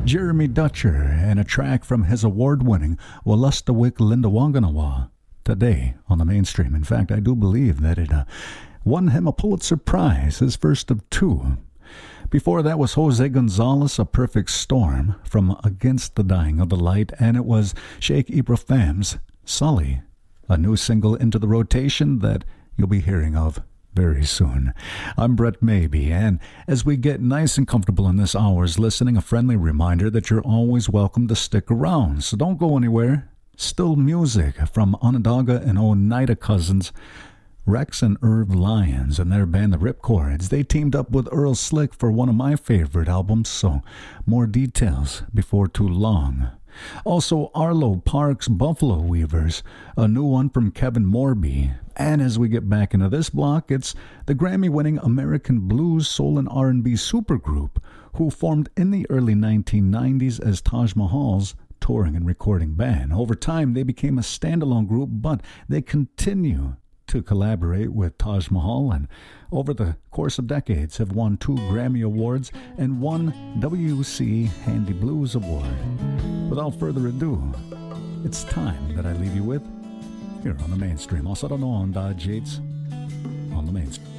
Jeremy Dutcher and a track from his award-winning Wolastoqiyik Lindawanganawa today on the mainstream. In fact, I do believe that it won him a Pulitzer Prize, his first of two. Before that was Jose Gonzalez, A Perfect Storm from Against the Dying of the Light, and it was Sheikh Ibrahim's Sully, a new single into the rotation that you'll be hearing of very soon. I'm Brett Maybe, and as we get nice and comfortable in this hour's listening, a friendly reminder that you're always welcome to stick around, so don't go anywhere. Still music from Onondaga and Oneida cousins Rex and Irv Lyons and their band The Ripcords. They teamed up with Earl Slick for one of my favorite albums, so more details before too long. Also, Arlo Parks' Buffalo Weavers, a new one from Kevin Morby. And as we get back into this block, it's the Grammy-winning American blues, soul, and R&B supergroup who formed in the early 1990s as Taj Mahal's touring and recording band. Over time, they became a standalone group, but they continue to collaborate with Taj Mahal, and over the course of decades have won 2 Grammy Awards and 1 WC Handy Blues Award. Without further ado, it's time that I leave you with here on the mainstream. Also, don't know on Dodge Yates on the mainstream.